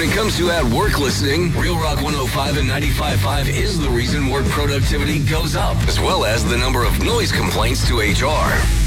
it comes to at work listening, Real Rock 105 and 95.5 is the reason work productivity goes up, as well as the number of noise complaints to HR.